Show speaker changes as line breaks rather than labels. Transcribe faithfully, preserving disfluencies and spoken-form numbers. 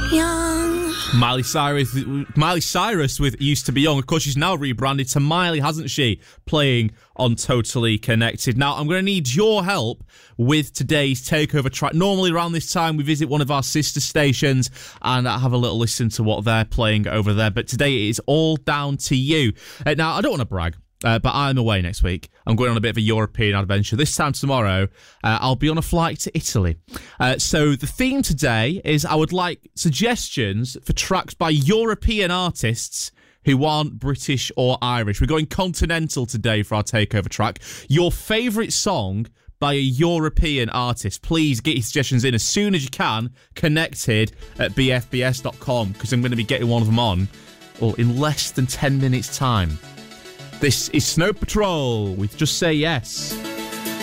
young.
Miley Cyrus, Miley Cyrus with Used to Be Young. Of course, she's now rebranded to Miley, hasn't she? Playing on Totally Connected. Now, I'm going to need your help with today's takeover track. Normally, around this time, we visit one of our sister stations and have a little listen to what they're playing over there. But today, it is all down to you. Uh, now, I don't want to brag. Uh, but I'm away next week. I'm going on a bit of a European adventure. This time tomorrow, uh, I'll be on a flight to Italy. Uh, so the theme today is I would like suggestions for tracks by European artists who aren't British or Irish. We're going continental today for our takeover track. Your favourite song by a European artist. Please get your suggestions in as soon as you can. Connected at b f b s dot com, because I'm going to be getting one of them on well, in less than ten minutes' time. This is Snow Patrol with Just Say Yes.